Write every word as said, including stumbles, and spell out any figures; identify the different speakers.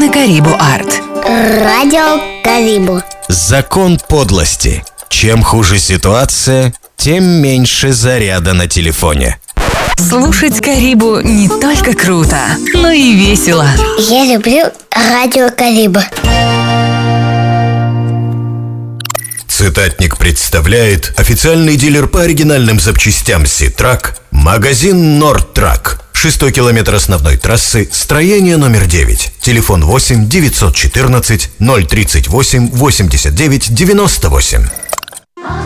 Speaker 1: на Карибу Арт.
Speaker 2: Радио Карибу.
Speaker 3: Закон подлости. Чем хуже ситуация, тем меньше заряда на телефоне.
Speaker 1: Слушать Карибу не только круто, но и весело.
Speaker 2: Я люблю Радио Карибу.
Speaker 3: Цитатник представляет официальный дилер по оригинальным запчастям Ситрак, магазин Нордтрак. Шестой километр основной трассы, строение номер девять. Телефон восемь девятьсот четырнадцать ноль тридцать восемь восемьдесят девять девяносто восемь.